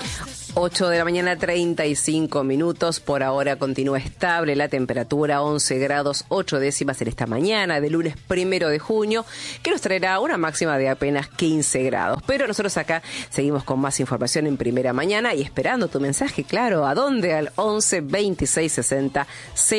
8 de la mañana, 35 minutos. Por ahora continúa estable la temperatura, 11 grados 8 décimas en esta mañana de lunes 1 de junio, que nos traerá una máxima de apenas 15 grados. Pero nosotros acá seguimos con más información en Primera Mañana y esperando tu mensaje, claro. ¿A dónde? Al 11 26 60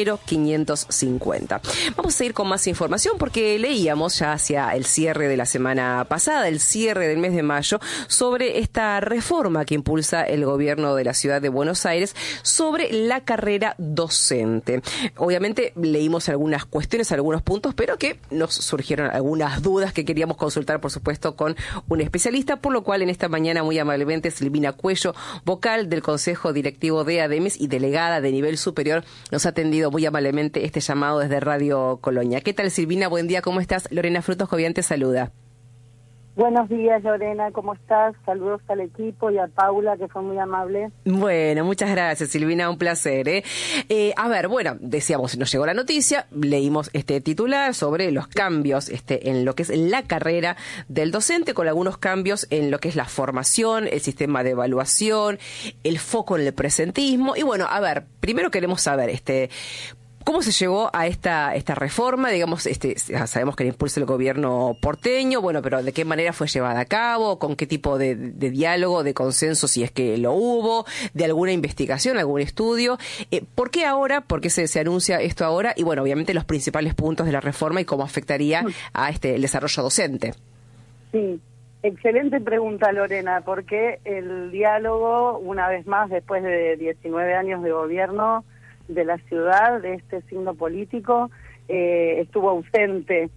0550. Vamos a seguir con más información porque leíamos ya hacia el cierre de la semana pasada, el cierre del mes de mayo, sobre esta reforma que impulsa el gobierno de la ciudad de Buenos Aires sobre la carrera docente. Obviamente leímos algunas cuestiones, algunos puntos, pero que nos surgieron algunas dudas que queríamos consultar, por supuesto, con un especialista, por lo cual en esta mañana muy amablemente Silvina Cuello, vocal del Consejo Directivo de ADEMIS y delegada de nivel superior, nos ha atendido muy amablemente este llamado desde Radio Colonia. ¿Qué tal, Silvina? Buen día, ¿cómo estás? Lorena Frutos Jovián te saluda. Buenos días, Lorena, ¿cómo estás? Saludos al equipo y a Paula, que fue muy amable. Bueno, muchas gracias, Silvina, un placer. A ver, bueno, decíamos, nos llegó la noticia, leímos este titular sobre los cambios en lo que es la carrera del docente, con algunos cambios en lo que es la formación, el sistema de evaluación, el foco en el presentismo. Y bueno, a ver, primero queremos saber, ¿cómo se llegó a esta reforma? Digamos, sabemos que la impulsa el gobierno porteño, bueno, pero ¿de qué manera fue llevada a cabo? ¿Con qué tipo de diálogo, de consenso, si es que lo hubo? ¿De alguna investigación, algún estudio? ¿Por qué ahora? ¿Por qué se anuncia esto ahora? Y bueno, obviamente los principales puntos de la reforma y cómo afectaría a el desarrollo docente. Sí, excelente pregunta, Lorena, porque el diálogo, una vez más, después de 19 años de gobierno de la ciudad, de este signo político, estuvo ausente,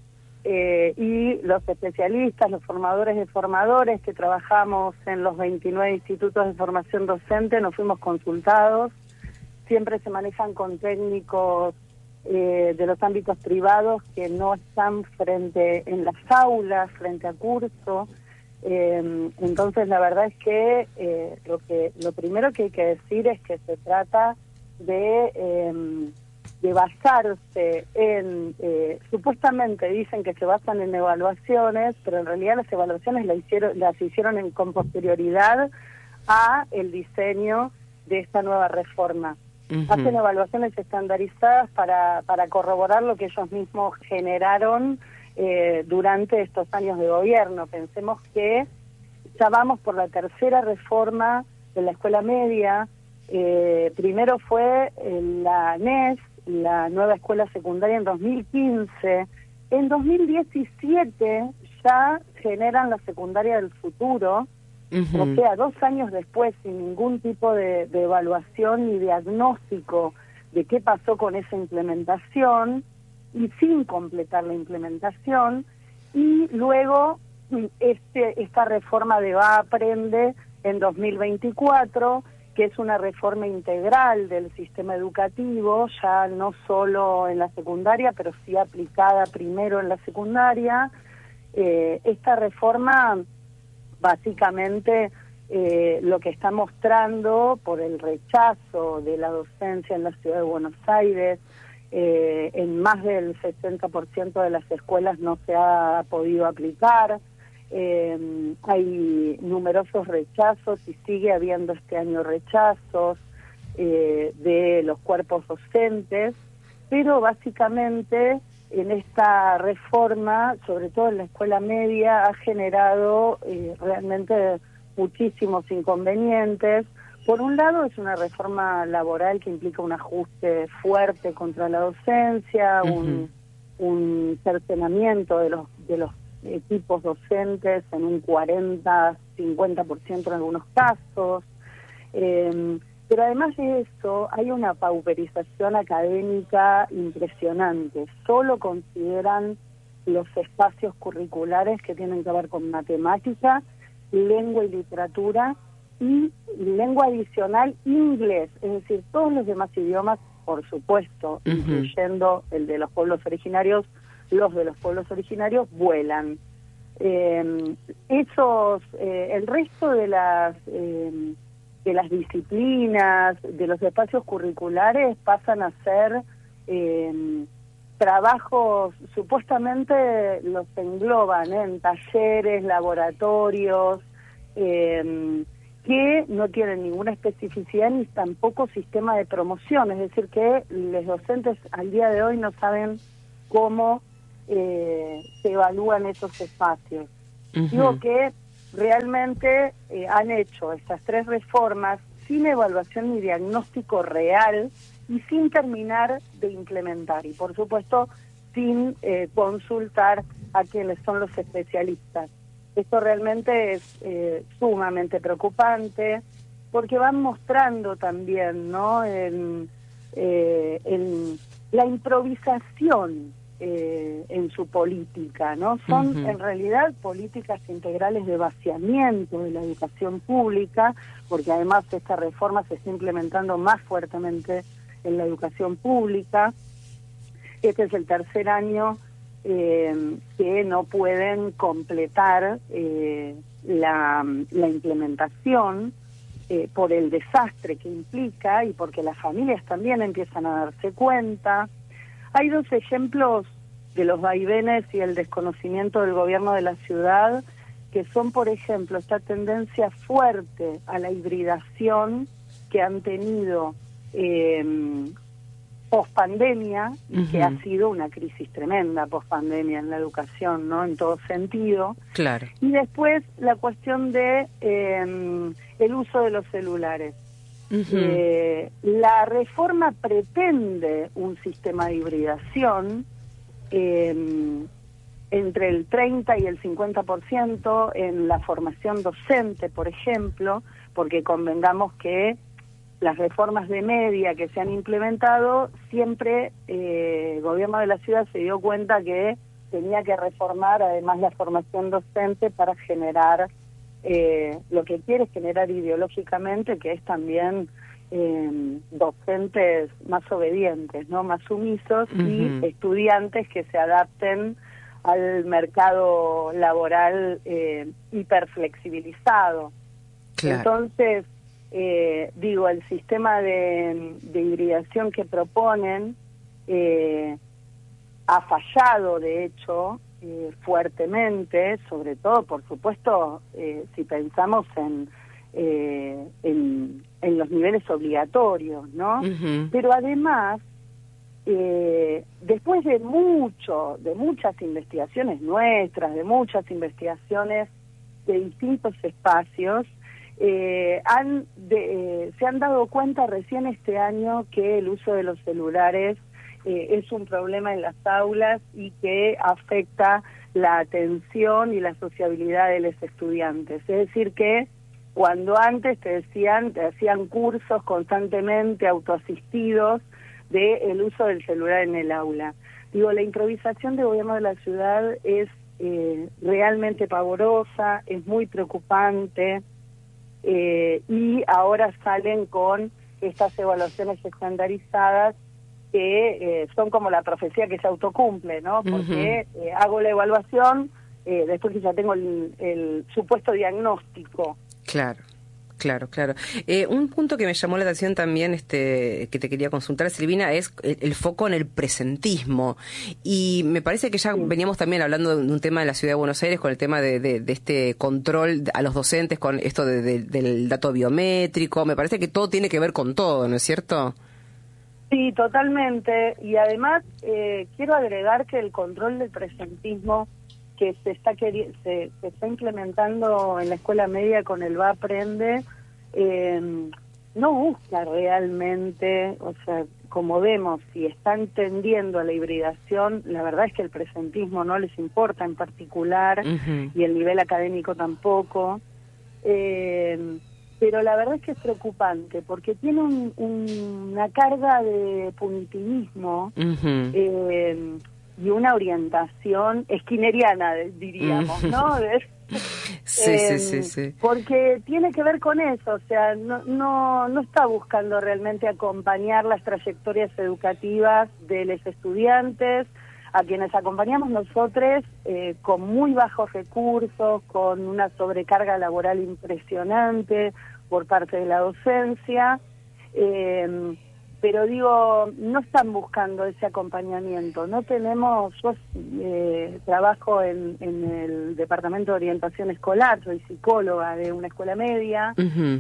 y los especialistas, los formadores de formadores que trabajamos en los 29 institutos de formación docente, nos fuimos consultados. Siempre se manejan con técnicos de los ámbitos privados que no están en las aulas, frente a curso. Entonces la verdad es que lo primero que hay que decir es que se trata de basarse en, supuestamente dicen que se basan en evaluaciones, pero en realidad las evaluaciones las hicieron con posterioridad a el diseño de esta nueva reforma. Hacen evaluaciones estandarizadas para corroborar lo que ellos mismos generaron durante estos años de gobierno. Pensemos que ya vamos por la tercera reforma de la escuela media. Primero fue la NES, la nueva escuela secundaria, en 2015. En 2017 ya generan la secundaria del futuro, o sea, 2 años después, sin ningún tipo de evaluación ni diagnóstico de qué pasó con esa implementación, y sin completar la implementación. Y luego esta reforma de Va Aprende en 2024, que es una reforma integral del sistema educativo, ya no solo en la secundaria, pero sí aplicada primero en la secundaria. Esta reforma, básicamente, lo que está mostrando por el rechazo de la docencia en la ciudad de Buenos Aires, en más del 60% de las escuelas no se ha podido aplicar. Hay numerosos rechazos y sigue habiendo este año rechazos de los cuerpos docentes, pero básicamente en esta reforma, sobre todo en la escuela media, ha generado realmente muchísimos inconvenientes. Por un lado, es una reforma laboral que implica un ajuste fuerte contra la docencia, un cercenamiento de los equipos docentes en un 40-50% en algunos casos, pero además de eso hay una pauperización académica impresionante. Solo consideran los espacios curriculares que tienen que ver con matemática, lengua y literatura, y lengua adicional inglés, es decir, todos los demás idiomas, por supuesto, incluyendo el de los pueblos originarios. Los de los pueblos originarios vuelan. El resto de las disciplinas, de los espacios curriculares, pasan a ser trabajos, supuestamente los engloban en talleres, laboratorios, que no tienen ninguna especificidad ni tampoco sistema de promoción, es decir, que los docentes al día de hoy no saben cómo se evalúan esos espacios. Digo que realmente han hecho estas 3 reformas sin evaluación ni diagnóstico real y sin terminar de implementar, y por supuesto sin consultar a quienes son los especialistas. Esto realmente es sumamente preocupante, porque van mostrando también, ¿no?, en la improvisación en su política, ¿no? Son en realidad políticas integrales de vaciamiento de la educación pública, porque además esta reforma se está implementando más fuertemente en la educación pública. Este es el 3er año que no pueden completar la implementación por el desastre que implica y porque las familias también empiezan a darse cuenta. Hay 2 ejemplos de los vaivenes y el desconocimiento del gobierno de la ciudad, que son, por ejemplo, esta tendencia fuerte a la hibridación que han tenido pospandemia, y que ha sido una crisis tremenda pospandemia en la educación, ¿no?, en todo sentido. Claro. Y después la cuestión de el uso de los celulares. La reforma pretende un sistema de hibridación entre el 30 y el 50% en la formación docente, por ejemplo, porque convengamos que las reformas de media que se han implementado, siempre el gobierno de la ciudad se dio cuenta que tenía que reformar además la formación docente para generar lo que quiere generar ideológicamente, que es también docentes más obedientes, ¿no?, más sumisos, y estudiantes que se adapten al mercado laboral hiperflexibilizado. Claro. Entonces, digo, el sistema de hibridación que proponen ha fallado, de hecho, fuertemente, sobre todo, por supuesto, si pensamos en los niveles obligatorios, ¿no? Pero además, después de muchas investigaciones nuestras, de muchas investigaciones de distintos espacios, se han dado cuenta recién este año que el uso de los celulares es un problema en las aulas y que afecta la atención y la sociabilidad de los estudiantes. Es decir que cuando antes te hacían cursos constantemente autoasistidos del uso del celular en el aula. Digo, la improvisación del gobierno de la ciudad es realmente pavorosa, es muy preocupante, y ahora salen con estas evaluaciones estandarizadas que son como la profecía que se autocumple, ¿no? Porque hago la evaluación después que ya tengo el supuesto diagnóstico. Claro. Un punto que me llamó la atención también, que te quería consultar, Silvina, es el foco en el presentismo. Y me parece que ya veníamos también hablando de un tema de la Ciudad de Buenos Aires, con el tema de este control a los docentes, con esto del dato biométrico. Me parece que todo tiene que ver con todo, ¿no es cierto? Sí, totalmente. Y además quiero agregar que el control del presentismo que se está implementando en la escuela media con el Va Aprende, no busca realmente, o sea, como vemos, si están tendiendo a la hibridación, la verdad es que el presentismo no les importa en particular, y el nivel académico tampoco, pero la verdad es que es preocupante, porque tiene una carga de punitivismo, y una orientación esquineriana, diríamos, ¿no? Sí. Porque tiene que ver con eso, o sea, no está buscando realmente acompañar las trayectorias educativas de los estudiantes, a quienes acompañamos nosotros con muy bajos recursos, con una sobrecarga laboral impresionante por parte de la docencia, pero digo, no están buscando ese acompañamiento. No tenemos, yo trabajo en el Departamento de Orientación Escolar, soy psicóloga de una escuela media,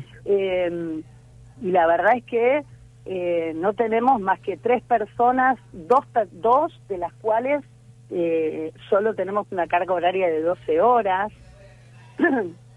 y la verdad es que no tenemos más que 3 personas, dos de las cuales solo tenemos una carga horaria de 12 horas,